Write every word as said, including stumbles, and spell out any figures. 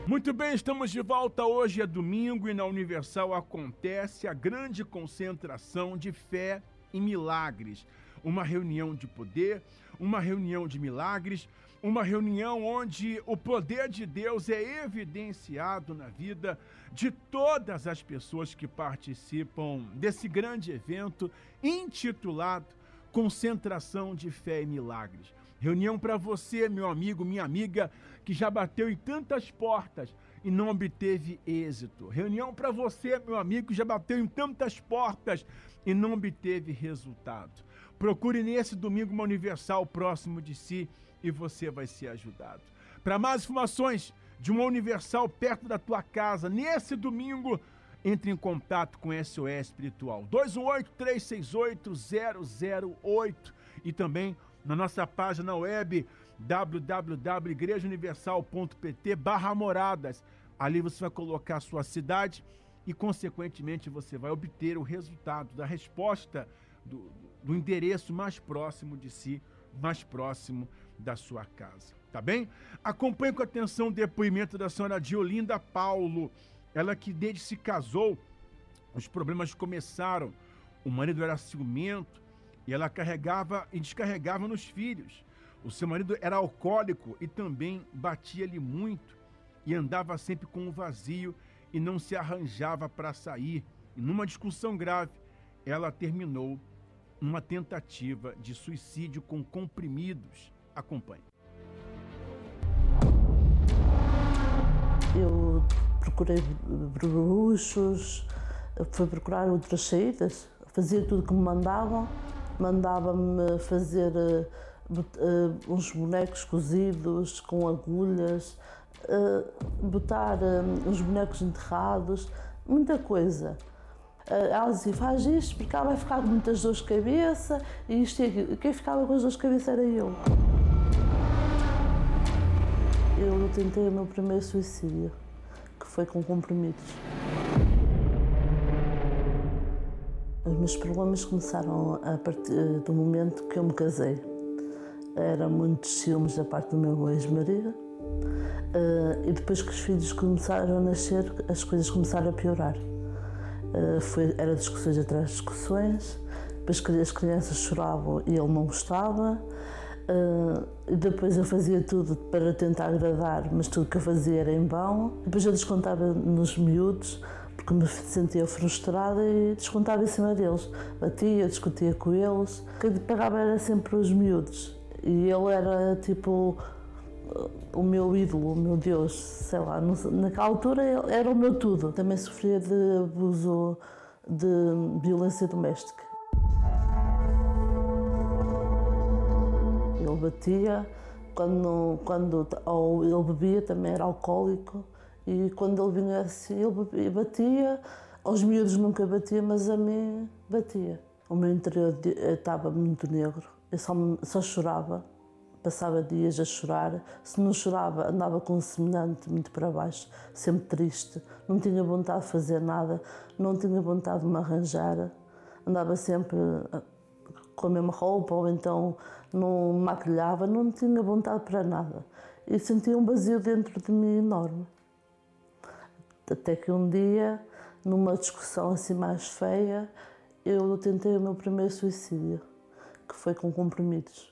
Muito bem, estamos de volta. Hoje é domingo e na Universal acontece a grande concentração de fé em milagres. Uma reunião de poder, uma reunião de milagres, uma reunião onde o poder de Deus é evidenciado na vida de todas as pessoas que participam desse grande evento intitulado Concentração de Fé e Milagres. Reunião para você, meu amigo, minha amiga, que já bateu em tantas portas e não obteve êxito. Reunião para você, meu amigo, que já bateu em tantas portas e não obteve resultado. Procure nesse domingo uma Universal próximo de si e você vai ser ajudado. Para mais informações de uma Universal perto da tua casa, nesse domingo, entre em contato com S O S Espiritual, dois um oito, três seis oito, zero zero oito, e também na nossa página web w w w ponto igreja universal ponto p t barra moradas. Ali você vai colocar a sua cidade e, consequentemente, você vai obter o resultado da resposta do, do endereço mais próximo de si, mais próximo da sua casa. Tá bem? Acompanhe com atenção o depoimento da senhora Diolinda Paulo. Ela que desde que se casou, os problemas começaram. O marido era ciumento e ela carregava e descarregava nos filhos. O seu marido era alcoólico e também batia-lhe muito e andava sempre com um vazio e não se arranjava para sair. E numa discussão grave, ela terminou numa tentativa de suicídio com comprimidos. Acompanhe. Eu procurei bruxos, fui procurar outras saídas, fazia tudo que me mandavam. Mandava-me fazer uh, uh, uns bonecos cozidos com agulhas, uh, botar uh, uns bonecos enterrados, muita coisa. Uh, ela dizia, faz isto porque ela vai ficar com muitas dores de cabeça e isto e aquilo. Quem ficava com as dores de cabeça era eu. Eu tentei o meu primeiro suicídio, que foi com comprimidos. Os meus problemas começaram a partir do momento que eu me casei. Eram muitos ciúmes da parte do meu ex-marido e depois que os filhos começaram a nascer, as coisas começaram a piorar. Foi, era discussões atrás de discussões, depois as crianças choravam e ele não gostava. E depois eu fazia tudo para tentar agradar, mas tudo que eu fazia era em vão. Depois eu descontava nos miúdos, porque me sentia frustrada e descontava em cima deles. Batia, discutia com eles. Quem pagava era sempre os miúdos. E ele era tipo o meu ídolo, o meu Deus, sei lá. Naquela altura ele era o meu tudo. Também sofria de abuso, de violência doméstica. Ele batia, quando, quando ou ele bebia, também era alcoólico. E quando ele vinha assim, ele batia, aos miúdos nunca batia, mas a mim batia. O meu interior estava muito negro, eu só, só chorava, passava dias a chorar. Se não chorava, andava com um semelhante muito para baixo, sempre triste, não tinha vontade de fazer nada, não tinha vontade de me arranjar, andava sempre com a mesma roupa ou então não me maquilhava, não tinha vontade para nada. E sentia um vazio dentro de mim enorme. Até que um dia, numa discussão assim mais feia, eu tentei o meu primeiro suicídio, que foi com comprimidos.